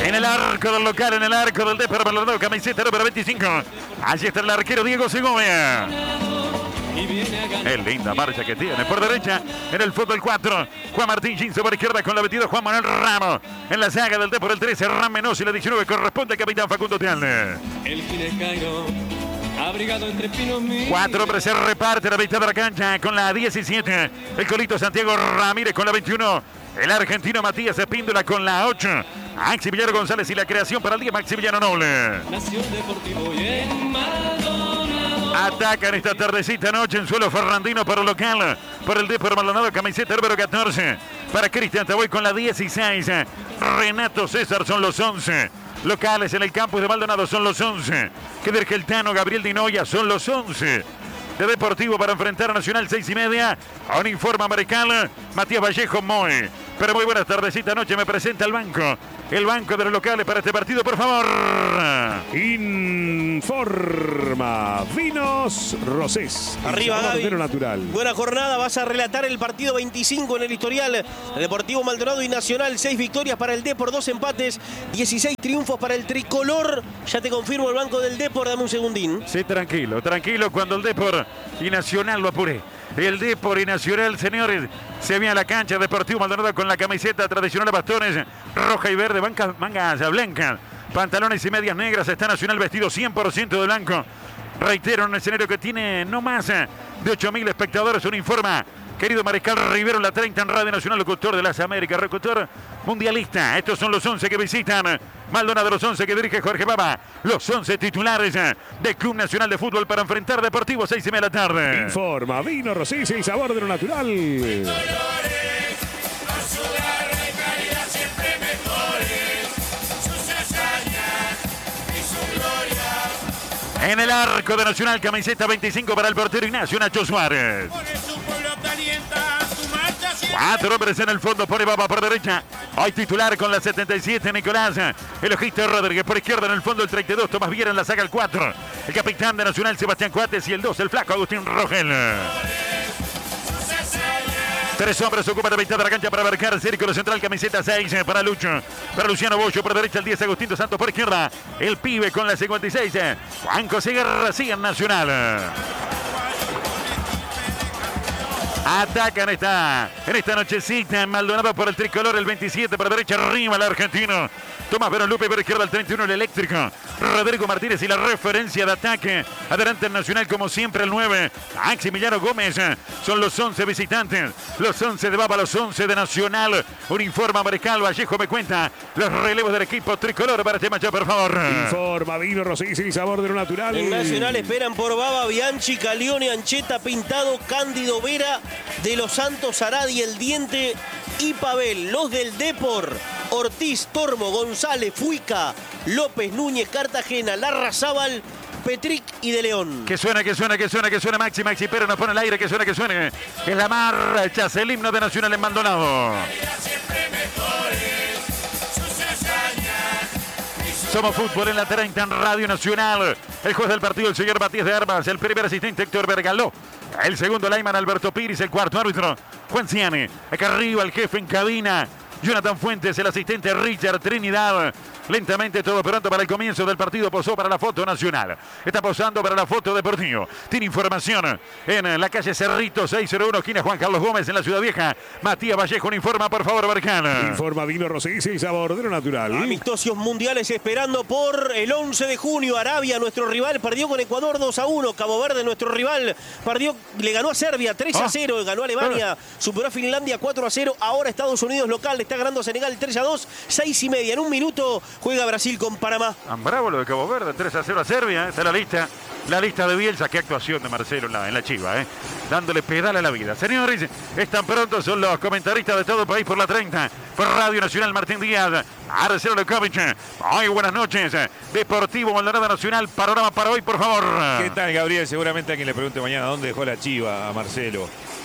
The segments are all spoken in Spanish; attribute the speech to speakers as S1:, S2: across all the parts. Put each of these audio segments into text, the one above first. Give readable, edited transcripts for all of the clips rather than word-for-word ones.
S1: En el arco del local, en el arco del Depor Maldonado, camiseta número 25. Allí está el arquero Diego Segovia. Es linda marcha que tiene. Por derecha, en el fútbol 4. Juan Martín Ginzo por izquierda con la 22. Juan Manuel Ramos. En la saga del Depor el 13. Ram Menos y la 19 corresponde al capitán Facundo Tealde.
S2: El Ginescairo, abrigado entre pinos mil.
S1: 4 hombres se reparte la mitad de la cancha con la 17. El Colito Santiago Ramírez con la 21. El argentino Matías Espíndola con la 8. Maximiliano González y la creación para el día Maximiliano Noble.
S2: Nació Deportivo y en Maldonado.
S1: Atacan esta tardecita noche en suelo ferrandino por el local. Por el Depor Maldonado, camiseta número 14. Para Cristian Taboy con la 16. Renato César son los 11. Locales en el campus de Maldonado son los 11. Keder Geltano, Gabriel Dinoya son los 11. De Deportivo para enfrentar a Nacional 6:30. Aún informa Marical, Matías Vallejo Moy. Pero muy buenas tardecita noche, me presenta el banco. El banco de los locales para este partido, por favor.
S3: Informa Vinos Rosés.
S4: Arriba, Gaby.
S3: Natural.
S4: Buena jornada, vas a relatar el partido 25 en el historial. Deportivo Maldonado y Nacional, 6 victorias para el Depor, 2 empates, 16 triunfos para el tricolor. Ya te confirmo el banco del Depor, dame un segundín.
S1: Sí, tranquilo, tranquilo cuando el Depor y Nacional lo apure. El Depor y Nacional, señores, se viene a la cancha. Deportivo Maldonado con la camiseta tradicional a bastones, roja y verde, mangas blancas, pantalones y medias negras. Está Nacional vestido 100% de blanco. Reitero, un escenario que tiene no más de 8.000 espectadores. Un informa querido Mariscal Rivero, la 30 en Radio Nacional, locutor de las Américas, locutor mundialista. Estos son los 11 que visitan Maldonado, los 11 que dirige Jorge Baba, los 11 titulares del Club Nacional de Fútbol para enfrentar Deportivo 6:30 de la tarde.
S3: Informa Vino Rosés y sabor de lo natural.
S1: En el arco de Nacional, camiseta 25 para el portero Ignacio Nacho Suárez. 4 hombres en el fondo, pone Baba por derecha. Hoy titular con la 77, Nicolás. El ojito Rodríguez por izquierda en el fondo, el 32, Tomás Viera en la saga el 4. El capitán de Nacional, Sebastián Coates, y el 2, el flaco Agustín Rogel. 3 hombres ocupan la mitad de la cancha para marcar el círculo central, camiseta 6 para Lucho. Para Luciano Bollo por derecha, el 10, Agustín dos Santos por izquierda. El pibe con la 56, Juan José García en Nacional. Atacan en esta nochecita en Maldonado por el tricolor, el 27 por derecha, arriba el argentino. Tomás Verón Lupe por izquierda, el 31, el eléctrico. Rodrigo Martínez y la referencia de ataque. Adelante el Nacional como siempre, el 9. Maximiliano Gómez. Son los 11 visitantes. Los 11 de Baba, los 11 de Nacional. Un informa Mariscal Vallejo me cuenta los relevos del equipo tricolor para este match, por favor.
S3: Informa Vino Rosés y sabor de lo natural.
S4: En Nacional esperan por Baba, Bianchi, Calione, Ancheta, Pintado, Cándido Vera, De los Santos, Aradi, El Diente y Pavel. Los del Depor, Ortiz, Tormo, González, Fuica, López, Núñez, Cartagena, Larrazábal, Petric y De León.
S1: Que suena, Maxi Pérez nos pone el aire, que suene. Es la marcha, es el himno de Nacional en Maldonado. Somos Fútbol en la 30 en Radio Nacional. El juez del partido, el señor Matías de Armas. El primer asistente, Héctor Bergaló. El segundo, Layman Alberto Piris. El cuarto árbitro, Juan Ciani. Acá arriba, el jefe en cabina, Jonathan Fuentes. El asistente, Richard Trinidad. Lentamente, todo pronto para el comienzo del partido. Posó para la foto Nacional. Está posando para la foto Deportivo. Tiene información en la calle Cerrito 601, esquina Juan Carlos Gómez, en la Ciudad Vieja. Matías Vallejo, un informa, por favor, Barcana.
S3: Informa Vino Rosés y sabor de lo natural.
S4: Amistosos mundiales esperando por el 11 de junio. Arabia, nuestro rival, perdió con Ecuador 2-1. Cabo Verde, nuestro rival, le ganó a Serbia 3-0. Ganó a Alemania, superó a Finlandia 4-0. Ahora Estados Unidos local, le está ganando a Senegal 3-2. 6:30. En un minuto juega Brasil con Panamá.
S1: Bravo lo de Cabo Verde, 3-0 a Serbia. Está la lista de Bielsa. Qué actuación de Marcelo en la Chiva, dándole pedal a la vida. Señores, están pronto, son los comentaristas de todo el país por la 30. Por Radio Nacional, Martín Díaz, Marcelo Lekovich. Muy buenas noches. Deportivo Maldonado Nacional, panorama para hoy, por favor.
S5: ¿Qué tal, Gabriel? Seguramente a quien le pregunte mañana dónde dejó la Chiva a Marcelo.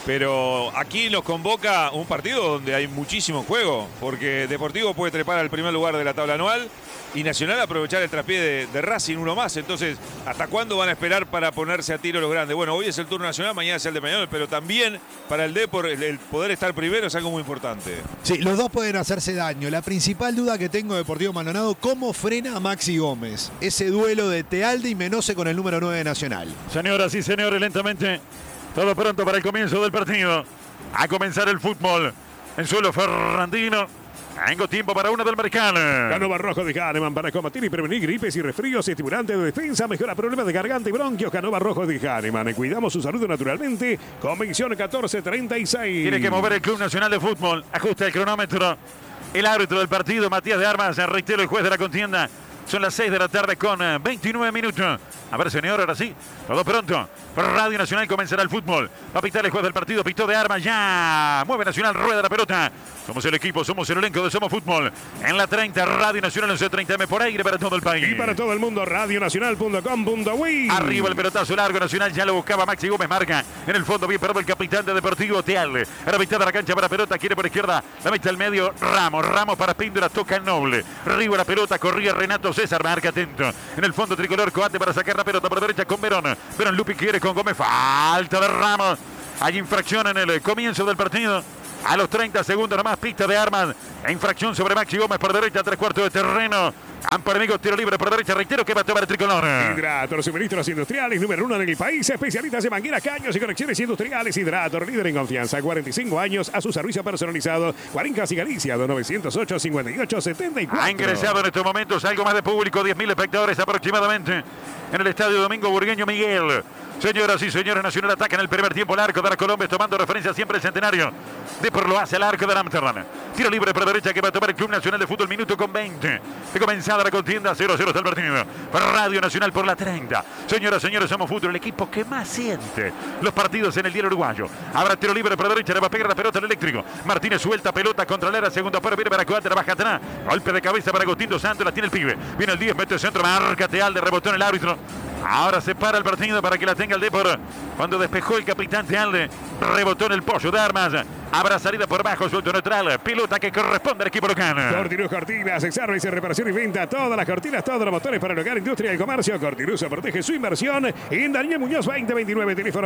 S5: Pero aquí nos convoca un partido donde hay muchísimo juego, porque Deportivo puede trepar al primer lugar de la tabla anual y Nacional aprovechar el traspié de Racing, uno más. Entonces, ¿hasta cuándo van a esperar para ponerse a tiro los grandes? Bueno, hoy es el turno Nacional, mañana es el de Peñarol, pero también para el Depor el poder estar primero es algo muy importante.
S6: Sí, los dos pueden hacerse daño. La principal duda que tengo de Deportivo Maldonado, ¿cómo frena a Maxi Gómez? Ese duelo de Tealde y Menose con el número 9 de Nacional.
S1: Señoras y señores, lentamente, todo pronto para el comienzo del partido. A comenzar el fútbol en suelo ferrandino. Tengo tiempo para una del Marcal.
S3: Canova Rojo de Hahnemann para combatir y prevenir gripes y resfríos, estimulante de defensa, mejora problemas de garganta y bronquios. Canova Rojo de Hahnemann. Cuidamos su salud naturalmente. Convención 1436.
S1: Tiene que mover el Club Nacional de Fútbol. Ajusta el cronómetro. El árbitro del partido, Matías de Armas, reitero, el juez de la contienda. Son las 6 de la tarde con 29 minutos. A ver, señor, ahora sí. Todo pronto. Radio Nacional comenzará el fútbol. Va a pitar el juez del partido. Pitó de Armas ya. Mueve Nacional, rueda la pelota. Somos el equipo, somos el elenco de Somos Fútbol. En la 30, Radio Nacional 11:30M por aire para todo el país.
S3: Y para todo el mundo, radionacional.com.uy.
S1: Arriba el pelotazo largo, Nacional ya lo buscaba Maxi Gómez, marca. En el fondo, bien parado el capitán de Deportivo Tealde. A la mitad de la cancha para pelota, quiere por izquierda. La mete al medio, Ramos para Píndora, toca el Noble. Arriba la pelota, corría Renato César, marca atento. En el fondo, tricolor, Coate para sacar la pelota por derecha con Verón. Verón Lupi quiere con Gómez, falta de Ramos. Hay infracción en el comienzo del partido. A los 30 segundos nomás, pista de Armas. Infracción sobre Maxi Gómez por derecha, 3/4 de terreno. Amparamigo, tiro libre por derecha, reitero que va a tomar el tricolor.
S3: Hidrato, los suministros industriales, número 1 en el país. Especialistas de mangueras, caños y conexiones industriales. Hidrato, líder en confianza. 45 años a su servicio personalizado. Guarincas y Galicia, 2908-5874.
S1: Ha ingresado en estos momentos algo más de público, 10.000 espectadores aproximadamente. En el estadio Domingo Burgueño Miguel. Señoras y señores, Nacional ataca en el primer tiempo el arco de la Colombia, tomando referencia siempre el centenario. Depor lo hace al arco de Amsterdam. Tiro libre por derecha que va a tomar el Club Nacional de Fútbol, minuto con 20. De comenzada la contienda, 0-0 está el partido. Radio Nacional por la 30. Señoras y señores, Somos Fútbol, el equipo que más siente los partidos en el diario uruguayo. Habrá tiro libre por derecha, le va a pegar la pelota al eléctrico. Martínez suelta pelota contra el área, segundo paro, viene para Coate, la baja atrás. Golpe de cabeza para Agustín dos Santos, la tiene el pibe. Viene el 10, mete el centro, marca Tealde, rebotó en el árbitro. Ahora se para el partido para que la tenga el Depor. Cuando despejó el capitán Tealde, rebotó en el pollo de Armas. Habrá salida por bajo, suelto neutral. Pelota que corresponde al equipo local.
S3: Cortinus Cortinas, servicio, reparación y venta. Todas las cortinas, todos los motores para el hogar, industria y comercio. Cortinus protege su inversión. En Daniel Muñoz 2029, teléfono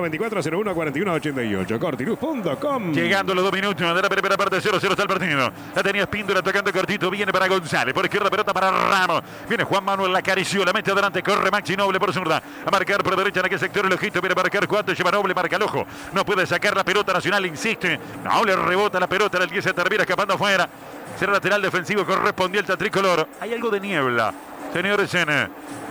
S3: 2401-4188. Cortinus.com.
S1: Llegando los 2 minutos de la primera parte, 0-0 está el partido. La tenía Espíndola tocando cortito. Viene para González. Por izquierda, pelota para Ramos. Viene Juan Manuel, la acarició, la mete adelante. Corre Maxi Noble por zurda. A marcar por derecha en aquel sector el ojito. Viene a marcar cuánto. Lleva Noble, marca el ojo. No puede sacar la pelota. Nacional insiste. No le rebota la pelota. El 10 se termina escapando afuera. Será lateral defensivo correspondiente al tricolor. Hay algo de niebla, señores, en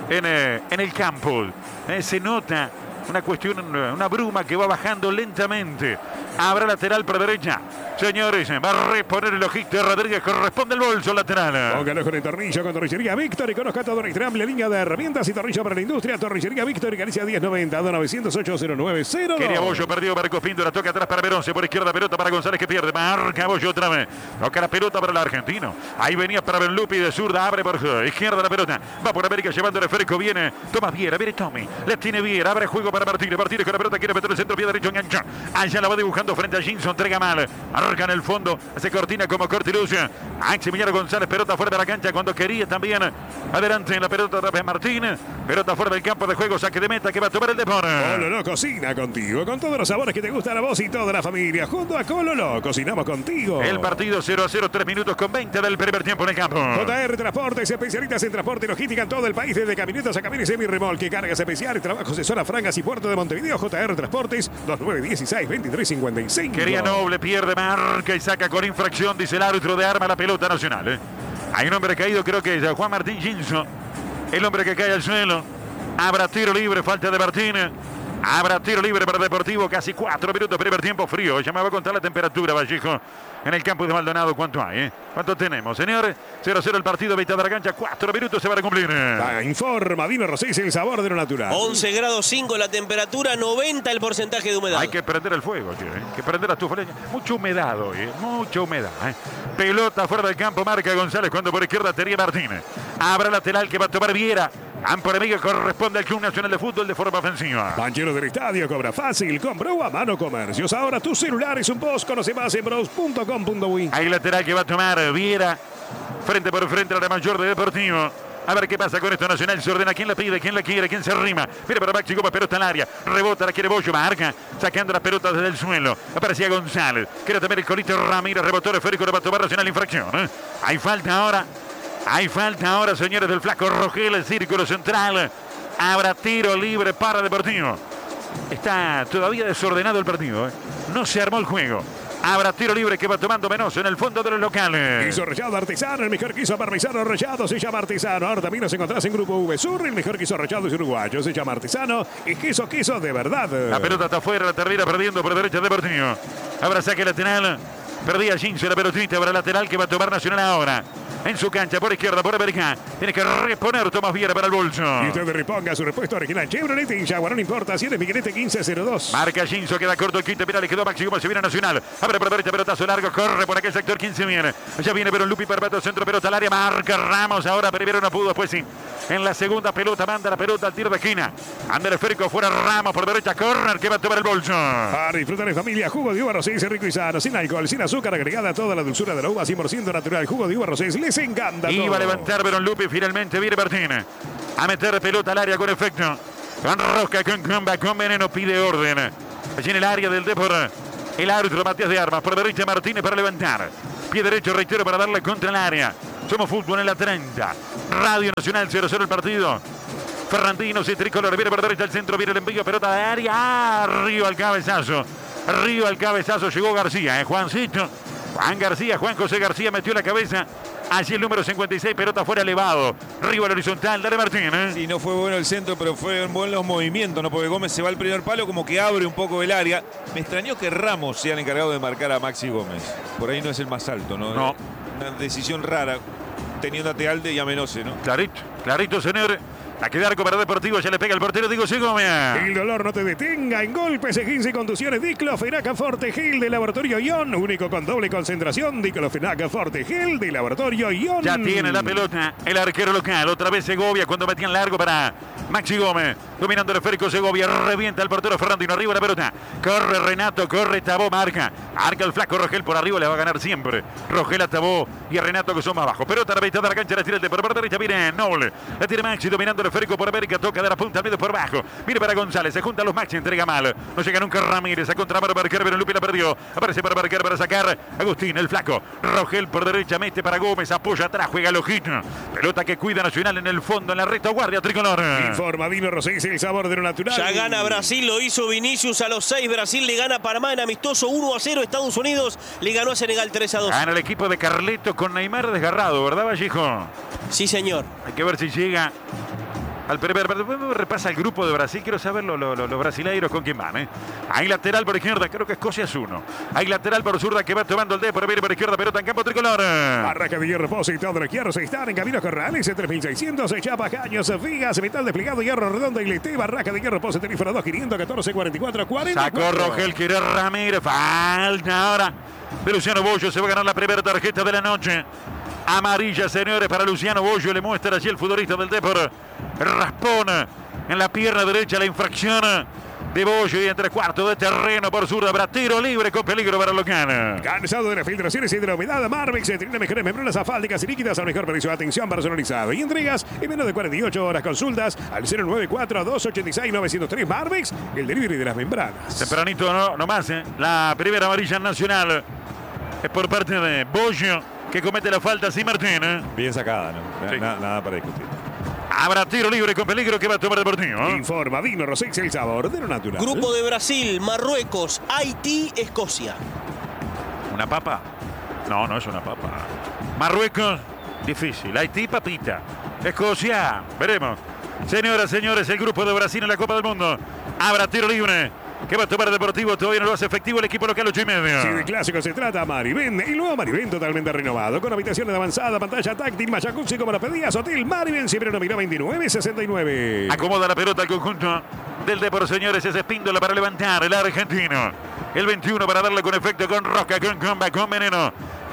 S1: el campo. Se nota una cuestión, una bruma que va bajando lentamente. Habrá lateral por derecha. Señores, va a reponer el ojito de Rodríguez. Corresponde el bolso lateral.
S3: Póngalo con el tornillo con Torrillería Víctor y conozca todo nuestra amplia línea de herramientas y tornillo para la industria. Torrillería Víctor y Galicia 1090 908-0902.
S1: Quería Bollo, perdió Marcos Pinto. La toca atrás para Veronce. Por izquierda, pelota para González que pierde. Marca Bollo otra vez. Toca la pelota para el argentino. Ahí venía para Benlupi de zurda. Abre por izquierda la pelota. Va por América llevando el esférico. Viene Tomás Viera. Viene Tommy. La tiene Viera. Abre juego para Martínez. Martínez con la pelota. Quiere meter el centro. Pie derecho. Engancha. Allá la va dibujando frente a Ginson. Entrega mal. Arranca en el fondo. Hace cortina como Cortilucia. Maximiliano González. Pelota fuera de la cancha cuando quería también. Adelante en la pelota otra vez Martínez. Pelota fuera del campo de juego. Saque de meta que va a tomar el Depor.
S3: Cololó cocina contigo. Con todos los sabores que te gustan a vos y toda la familia. Junto a Cololó cocinamos contigo.
S1: El partido 0-0. 3 minutos con 20 del primer tiempo en el campo.
S3: JR Transportes, especialistas en transporte y logística en todo el país. Desde camionetas a camiones semi-remolque, cargas especiales, trabajos de zona frangas y puerto de Montevideo. JR Transportes, 2916-2355.
S1: Quería Noble, pierde, marca y saca con infracción, dice el árbitro de Arma la pelota Nacional. Hay un hombre caído, creo que es Juan Martín Ginso, el hombre que cae al suelo. Habrá tiro libre, falta de Martínez. Habrá tiro libre para Deportivo, casi 4 minutos, primer tiempo frío. Ya me va a contar la temperatura, Vallejo, en el campo de Maldonado. ¿Cuánto hay? ¿Cuánto tenemos, señores? 0-0 el partido, mitad de la cancha, 4 minutos se van a cumplir.
S3: Informa Vino Rosés, el sabor de lo natural.
S4: 11 grados 5 la temperatura, 90 el porcentaje de humedad.
S1: Hay que prender el fuego, tío, Hay que prender la estufa. Mucha humedad hoy, mucha humedad. Pelota fuera del campo, marca González cuando por izquierda tenía Martínez. Habrá lateral que va a tomar Viera. Amparo Amigo corresponde al Club Nacional de Fútbol de forma ofensiva.
S3: Banchero del Estadio cobra fácil, compró a mano comercios. Ahora tu celular es un post. Conoce más en bros.com.uy.
S1: Hay lateral que va a tomar Viera. Frente por frente a la mayor de Deportivo. A ver qué pasa con esto. Nacional se ordena. ¿Quién la pide? ¿Quién la quiere? ¿Quién se arrima? Mira para Maxi Gómez, pelota al área. Rebota, la quiere Bollo. Marca, sacando las pelotas desde el suelo. Aparecía González. Quiere también el Colito Ramírez. Rebotó el esférico. Le va a tomar Nacional infracción. Hay falta ahora. Hay falta ahora, señores, del flaco Rogel. El círculo central. Habrá tiro libre para Deportivo. Está todavía desordenado el partido. No se armó el juego. Habrá tiro libre que va tomando Menoso en el fondo de los locales.
S3: Quiso Rayado Artesano, el mejor quiso parmesano Rayado, se llama Artesano. Ahora también nos encontrás en Grupo V Sur, el mejor quiso Rayado es uruguayo, se llama Artesano y queso de verdad.
S1: La pelota está afuera, la termina perdiendo por derecha Deportivo. Habrá saque lateral, perdía Ginzo la pelotita, habrá lateral que va a tomar Nacional ahora. En su cancha, por izquierda, por América. Tiene que reponer Tomás Viera para el bolso.
S3: Y usted reponga su repuesto original Chevrolet y Jaguar, no importa, si eres Miguelete 1502.
S1: Marca Ginzo, queda corto el quinto, mira, le quedó Maxi Gómez, se viene Nacional. Abre por derecha, pelotazo largo, corre por aquel sector, 15 viene. Ya viene, pero Lupi Perpetuo, centro, pelota al área, marca Ramos, ahora primero no pudo, después sí. En la segunda pelota, manda la pelota al tiro de esquina. Anda el esférico, fuera Ramos, por derecha, corner, que va a tomar el bolso.
S3: Para disfrutar en familia, jugo de uva Rosés, rico y sano, sin alcohol, sin azúcar, agregada toda la dulzura de la uva, 100% natural. Jugo de uva Rosés, les encanta todo.
S1: Iba a levantar Verón Lupi, finalmente viene Martínez a meter pelota al área con efecto. Con Rosca, con comba, con veneno, pide orden. Allí en el área del Depor, el árbitro Matías de Armas, por derecha Martínez para levantar. Pie derecho, reitero, para darle contra el área. Somos fútbol en la 30. Radio Nacional, 0-0 el partido. Ferrandino, sí, tricolor, viene por derecha al centro, viene el envío, pelota de área. Arriba al cabezazo. Arriba al cabezazo, llegó García, Juancito. Juan García, Juan José García metió la cabeza. Allí el número 56, pelota fuera elevado. Arriba al horizontal, dale Martínez.
S5: Sí, no fue bueno el centro, pero fue buenos los movimientos, ¿no? Porque Gómez se va al primer palo, como que abre un poco el área. Me extrañó que Ramos sea el encargado de marcar a Maxi Gómez. Por ahí no es el más alto, ¿no?
S1: No.
S5: Una decisión rara, teniendo a Tealde y a Menose, ¿no?
S1: Clarito, clarito, señor. A quedar con Deportivo, ya le pega el portero, digo, sí, Gómez.
S3: El dolor no te detenga en golpes, esguince y contusiones. Diclofenac Forte Gel de Laboratorio Ion, único con doble concentración. Diclofenac Forte Gel de Laboratorio Ion.
S1: Ya tiene la pelota el arquero local. Otra vez Segovia cuando metían largo para Maxi Gómez. Dominando el esférico Segovia. Revienta el portero Ferrandino. Arriba la pelota. Corre Renato, corre Tabó, marca. Arca el flaco Rogel por arriba, le va a ganar siempre. Rogel a Tabó y a Renato que son más bajos. Pelota a la mitad de la cancha, la tira el de por derecha. Viene Noble. La tiene Maxi dominando el esférico por América. Toca de la punta al medio por bajo. Mire para González. Se juntan los Maxi. Entrega mal. No llega nunca Ramírez. A contramano Barquer. Pero Lupi la perdió. Aparece para Barquer para sacar. Agustín, el flaco. Rogel por derecha. Mete para Gómez. Apoya atrás. Juega Lojito. Pelota que cuida Nacional en el fondo. En la retaguardia tricolor.
S3: Informa Vino Rosés, el sabor de lo natural.
S4: Ya gana Brasil. Lo hizo Vinicius a los 6. Brasil le gana a Panamá en amistoso 1-0. Estados Unidos le ganó a Senegal 3-2.
S1: Gana el equipo de Carleto con Neymar desgarrado, ¿verdad, Vallejo?
S4: Sí, señor.
S1: Hay que ver si llega al primer. Repasa el grupo de Brasil. Quiero saber los brasileiros con quién van. Hay lateral por izquierda. Creo que Escocia es uno. Hay lateral por zurda que va tomando el Depor. Viene por izquierda. Pelota en campo tricolor.
S3: Barraca de Hierro Pozo y todo lo quiero. Se están en Camino Corrales. 3600. Chapa, caños, vigas, metal desplegado, hierro redondo y lete. Barraca de Hierro Pozo. Teléfono 2514 44 40.
S1: Sacó Rogel. Quiere Ramírez. Falta ahora de Luciano Bollo. Se va a ganar la primera tarjeta de la noche. Amarilla, señores, para Luciano Bollo. Le muestra allí el futbolista del Depor. Raspón en la pierna derecha, la infracción de Bollo y en 3/4 de terreno por zurda. Habrá tiro libre con peligro para el local.
S3: Cansado de las filtraciones y de la humedad, Marvex tiene mejores membranas asfálticas y líquidas al mejor precio. Atención personalizado y entregas en menos de 48 horas. Consultas al 094-286-903. Marvex, el delivery de las membranas.
S1: Tempranito nomás, la primera amarilla nacional es por parte de Bollo, que comete la falta sin Martín.
S5: Bien sacada, ¿no?
S1: Sí.
S5: Nada para discutir.
S1: Habrá tiro libre con peligro que va a tomar Deportivo.
S3: Informa Vino Rosés, el sabor de lo natural.
S4: Grupo de Brasil, Marruecos, Haití, Escocia.
S1: ¿Una papa? No, no es una papa. Marruecos, difícil. Haití, papita. Escocia, veremos. Señoras, señores, el grupo de Brasil en la Copa del Mundo. Habrá tiro libre que va a tomar Deportivo. Todavía no lo hace efectivo el equipo local, 8:30.
S3: Si de clásico se trata, Mariben, el nuevo Mariben totalmente renovado, con habitaciones de avanzada, pantalla táctil, más jacuzzi como la pedías. Hotel Mariben, siempre nominó 29.69.
S1: Acomoda la pelota al conjunto del Depor, señores. Es Espíndola para levantar el argentino. El 21 para darle con efecto, con Rosca, con comba, con veneno.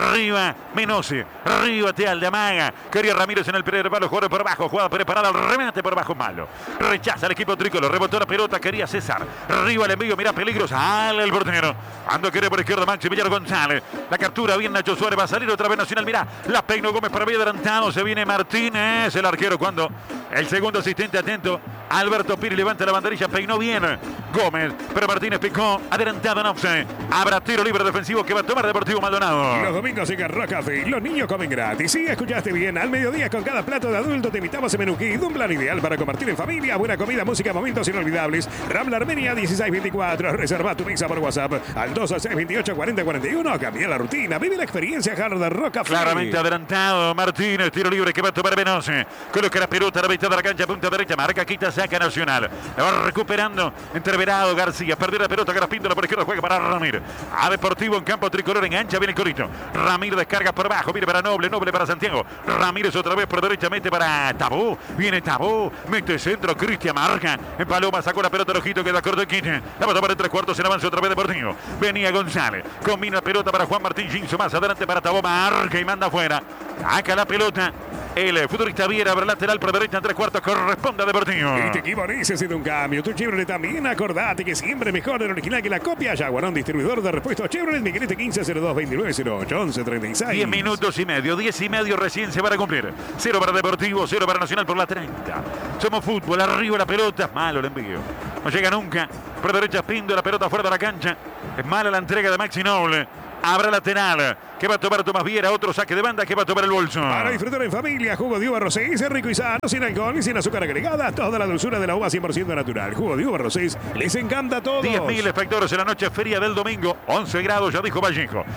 S1: Arriba Menose. Arriba Tealde, amaga. Quería Ramírez en el primer palo. Jugador por abajo. Jugada preparada. El remate por abajo malo. Rechaza el equipo tricolor. Rebotó la pelota. Quería César. Arriba el envío. Mira peligros. Sale el portero. Ando quiere por izquierda Maximiliano González. La captura bien Nacho Suárez. Va a salir otra vez Nacional. Mira. La peinó Gómez para medio adelantado. Se viene Martínez. El arquero cuando el segundo asistente atento. Alberto Piri levanta la banderilla. Peinó bien Gómez. Pero Martínez picó. Adelantado en offside. Habrá tiro libre defensivo que va a tomar Deportivo Maldonado.
S3: Los domingos en Carro Café, los niños comen gratis. Sí, escuchaste bien. Al mediodía con cada plato de adulto te invitamos a Menú Kid, un plan ideal para compartir en familia. Buena comida, música, momentos inolvidables. Rambla Armenia 1624. Reserva tu mesa por WhatsApp al 226284041. Cambia la rutina. Vive la experiencia Hard Rock Café.
S1: Claramente adelantado Martínez. Tiro libre que va a tomar Venose. Coloca la pelota a la mitad de la cancha. Punta derecha. Marca, quita, saca Nacional. La va recuperando. Entreverado García. Perdió la pelota. Graspíndola por izquierda. Juega para Ramírez. A Deportivo en campo tricolor. Engancha. Viene el Corito. Ramírez descarga por abajo. Viene para Noble. Noble para Santiago. Ramírez otra vez por derecha. Mete para Tabó. Viene Tabó. Mete centro. Cristian marca. En Paloma sacó la pelota. El ojito queda corto. Quite. La va a tomar en 3/4. En avance otra vez Deportivo. Venía González. Combina la pelota para Juan Martín Ginzo. Más adelante para Tabó. Marca y manda afuera. Acá la pelota. El futbolista Viera, abre lateral por derecha en 3/4, corresponde a Deportivo.
S3: Y te equivocas, necesita un cambio. Tu Chevrolet también, acordate que siempre mejor el original que la copia. Jaguarón, distribuidor de repuestos Chevrolet, Miguelete 1502-2908, 1136.
S1: 10 minutos y medio, 10 y medio recién se van a cumplir. 0 para Deportivo, 0 para Nacional por la 30. Somos fútbol, arriba la pelota, malo el envío. No llega nunca. Por derecha Pindo, la pelota fuera de la cancha. Es mala la entrega de Maxi Noble. Habrá lateral que va a tomar Tomás Viera, otro saque de banda que va a tomar el bolso.
S3: Para disfrutar en familia, jugo de uva Rosés, rico y sano, sin alcohol y sin azúcar agregada, toda la dulzura de la uva 100% natural. Jugo de uva Rosés, les encanta a todos.
S1: 10.000 espectadores en la noche feria del domingo, 11 grados, ya dijo Vallejo.